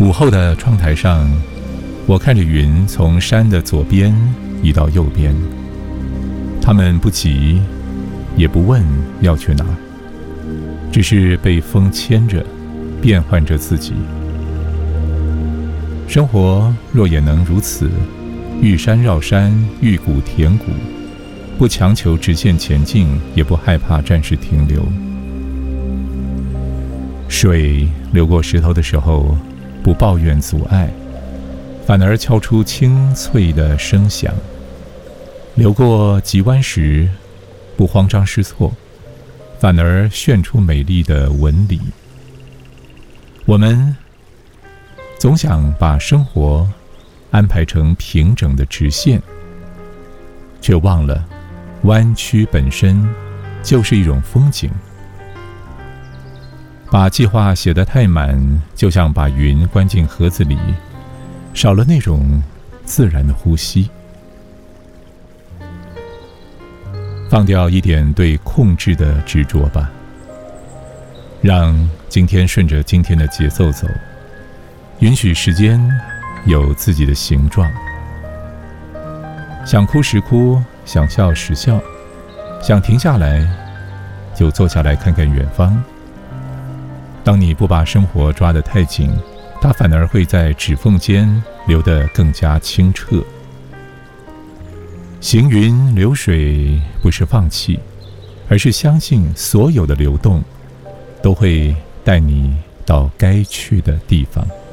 午后的窗台上，我看着云从山的左边移到右边，它们不急，也不问要去哪，只是被风牵着，变换着自己。生活若也能如此，遇山绕山，遇谷填谷，不强求直线前进，也不害怕暂时停留。水流过石头的时候，不抱怨阻碍，反而敲出清脆的声响；流过急弯时，不慌张失措，反而炫出美丽的纹理。我们总想把生活安排成平整的直线，却忘了弯曲本身就是一种风景。把计划写得太满，就像把云关进盒子里，少了那种自然的呼吸。放掉一点对控制的执着吧，让今天顺着今天的节奏走，允许时间有自己的形状。想哭时哭，想笑时笑，想停下来就坐下来看看远方。当你不把生活抓得太紧，它反而会在指缝间流得更加清澈。行云流水不是放弃，而是相信所有的流动都会带你到该去的地方。